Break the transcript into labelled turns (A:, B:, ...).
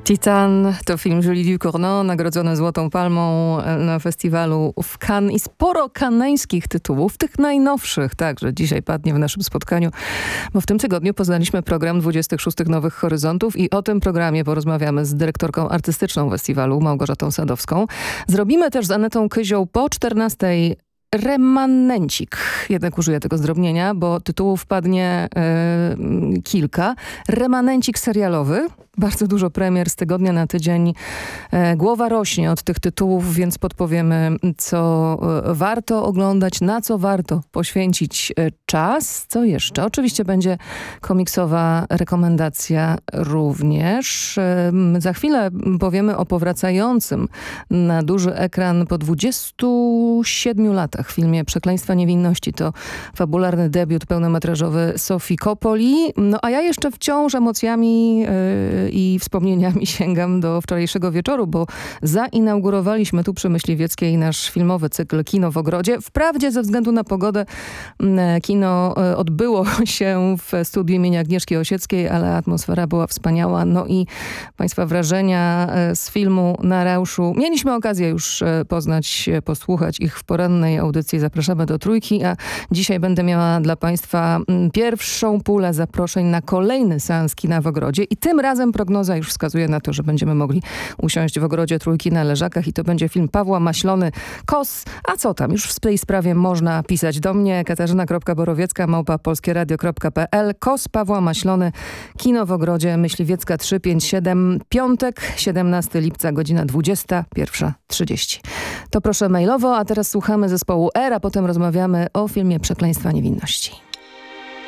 A: Titan to film Julie Ducournau, nagrodzony Złotą Palmą na festiwalu w Cannes i sporo kanańskich tytułów, tych najnowszych także dzisiaj padnie w naszym spotkaniu, bo w tym tygodniu poznaliśmy program 26 Nowych Horyzontów i o tym programie porozmawiamy z dyrektorką artystyczną festiwalu Małgorzatą Sadowską. Zrobimy też z Anetą Kyzią po 14 Remanencik. Jednak użyję tego zdrobnienia, bo tytułów padnie kilka. Remanencik serialowy. Bardzo dużo premier z tygodnia na tydzień. Głowa rośnie od tych tytułów, więc podpowiemy, co warto oglądać, na co warto poświęcić czas. Co jeszcze? Oczywiście będzie komiksowa rekomendacja również. Za chwilę powiemy o powracającym na duży ekran po 27 latach filmie Przekleństwa niewinności. To fabularny debiut pełnometrażowy Sofii Coppoli. No a ja jeszcze wciąż emocjami i wspomnieniami sięgam do wczorajszego wieczoru, bo zainaugurowaliśmy tu przy Myśliwieckiej nasz filmowy cykl Kino w Ogrodzie. Wprawdzie ze względu na pogodę kino odbyło się w studiu imienia Agnieszki Osieckiej, ale atmosfera była wspaniała. No i Państwa wrażenia z filmu Na Rauszu mieliśmy okazję już poznać, posłuchać ich w porannej audycji. Zapraszamy do Trójki, a dzisiaj będę miała dla Państwa pierwszą pulę zaproszeń na kolejny seans Kina w Ogrodzie i tym razem prognoza już wskazuje na to, że będziemy mogli usiąść w ogrodzie Trójki na leżakach i to będzie film Pawła Maślony KOS. A co tam? Już w tej sprawie można pisać do mnie. katarzyna.borowiecka@polskieradio.pl. KOS Pawła Maślony, Kino w Ogrodzie, Myśliwiecka 357, piątek, 17 lipca, godzina 21:30. To proszę mailowo, a teraz słuchamy zespołu R, a potem rozmawiamy o filmie Przekleństwa niewinności.